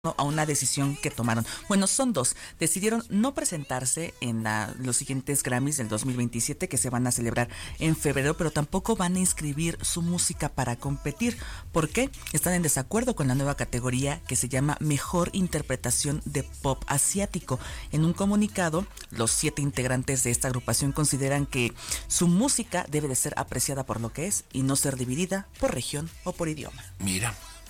a una decisión que tomaron. Bueno, son dos. Decidieron no presentarse en los siguientes Grammys del 2027 que se van a celebrar en febrero, pero tampoco van a inscribir su música para competir. ¿Por qué? Están en desacuerdo con la nueva categoría que se llama Mejor Interpretación de Pop Asiático. En un comunicado, los 7 integrantes de esta agrupación consideran que su música debe de ser apreciada por lo que es y no ser dividida por región o por idioma. Mira,